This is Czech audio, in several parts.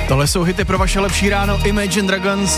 Tohle jsou hity pro vaše lepší ráno. Imagine Dragons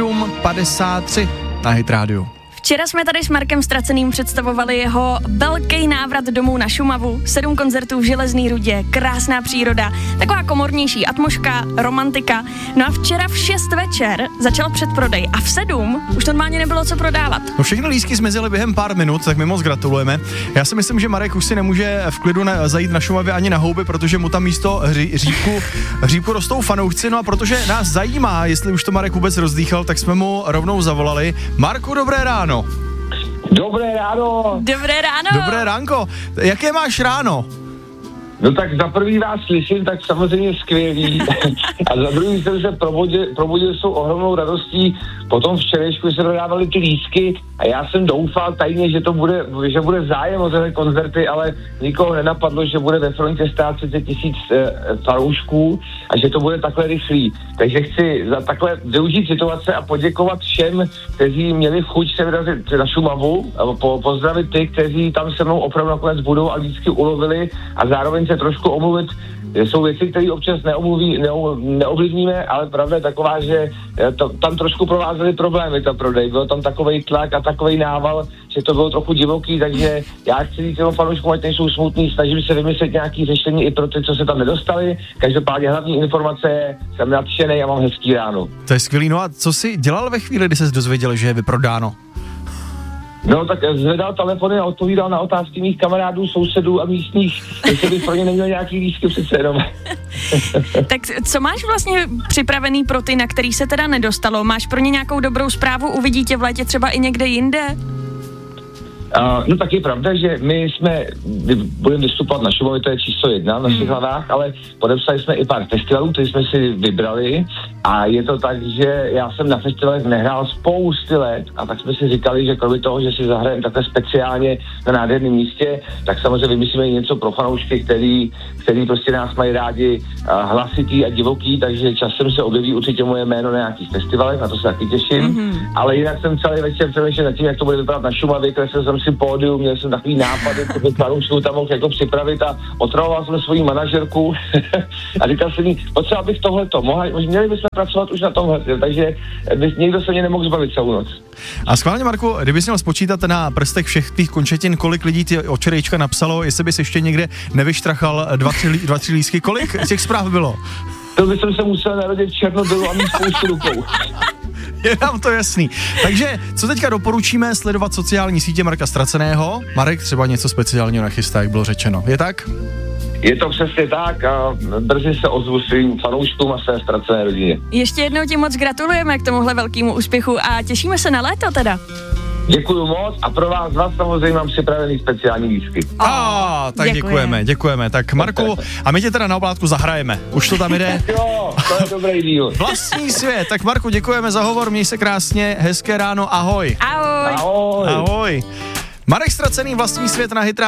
7:53 na Hit Radio. Včera jsme tady s Markem Ztraceným představovali jeho velký návrat domů na Šumavu, 7 koncertů v Železný Rudě, krásná příroda, taková komornější atmosféra, romantika. No a včera v 6 večer začal předprodej a v 7 už normálně nebylo co prodávat. No všechny lístky zmizely během pár minut, tak my moc gratulujeme. Já si myslím, že Marek už si nemůže v klidu zajít na Šumavě ani na houby, protože mu tam místo hříbku rostou fanoušci. No a protože nás zajímá, jestli už to Marek vůbec rozdýchal, tak jsme mu rovnou zavolali. Marku, dobré ráno. Dobré ráno. Dobré ráno. Dobré ránko. Jaké máš ráno? No tak za prvý vás slyším, tak samozřejmě skvělý. A za druhý jsem se probudil s tou ohromnou radostí. Potom včerejšku se dodávali ty lístky a já jsem doufal tajně, že bude zájem o tyhle koncerty, ale nikoho nenapadlo, že bude ve frontě stát 30 000 fanoušků a že to bude takhle rychlý. Takže chci za takhle využít situace a poděkovat všem, kteří měli chuť se vyrazit na Šumavu, pozdravit ty, kteří tam se mnou opravdu nakonec budou a lístky ulovili a zároveň se trošku omluvit. Jsou věci, které občas neovlivníme, ale pravda je taková, že tam trošku provázely problémy ta prodej. Byl tam takovej tlak a takovej nával, že to bylo trochu divoký, takže já chci říct jenom fanouškům, ať nejsou smutný, snažím se vymyslet nějaké řešení i pro ty, co se tam nedostali. Každopádně hlavní informace je, jsem nadšenej a mám hezký ráno. To je skvělý. No a co jsi dělal ve chvíli, kdy jsi dozvěděl, že je vyprodáno? No tak zvedal telefony a odpovídal na otázky mých kamarádů, sousedů a místních, jestli bych pro ně neměl nějaký lístky přece jenom. Tak co máš vlastně připravený pro ty, na který se teda nedostalo? Máš pro ně nějakou dobrou zprávu? Uvidí tě v létě třeba i někde jinde? No tak je pravda, že my budeme vystupovat na Šumavě, to je číslo 1 v našich hlavách, ale podepsali jsme i pár festivalů, které jsme si vybrali a je to tak, že já jsem na festivalech nehrál spousty let a tak jsme si říkali, že kromě toho, že si zahrajeme takhle speciálně na nádherném místě, tak samozřejmě vymyslíme i něco pro fanoušky, který prostě nás mají rádi hlasitý a divoký, takže časem se objeví určitě moje jméno na nějakých festivalech, na to se taky těším, ale jinak jsem celý večer přemýšlel nad tím, jak to bude vypadat na Šumavě, kreslil jsem si pódium, měl jsem takový nápady, co bych fanoušků tam mohl jako připravit a otravoval jsem svoji manažerku a říkal jsem jí, potřeba bych tohleto, měli bychom pracovat už na tomhle, takže nikdo se mě nemohl zbavit celou noc. A schválně, Marku, kdybys měl spočítat na prstech všech tvých končetin, kolik lidí ti od včerejčka napsalo, jestli bys ještě někde nevyštrachal 2-3 lístky, kolik těch zpráv bylo? To bych se musel narodit v Černobylu a mít spoustu rukou. Je nám to jasný. Takže, co teďka doporučíme? Sledovat sociální sítě Marka Ztraceného. Marek třeba něco speciálního nachystá, jak bylo řečeno. Je tak? Je to přesně tak a brzy se ozvu svým fanouškům a své ztracené rodině. Ještě jednou ti moc gratulujeme k tomuhle velkému úspěchu a těšíme se na léto teda. Děkuju moc a pro vás samozřejmě mám připravený speciální lístky. Tak děkujeme. Tak Marku, a my tě teda na oblátku zahrajeme. Už to tam jde? Jo, to je dobrý díl. Vlastní svět. Tak Marku, děkujeme za hovor, měj se krásně, hezké ráno, ahoj. Ahoj. Ahoj. Ahoj. Marek Ztracený, Vlastní svět na Hit Radio.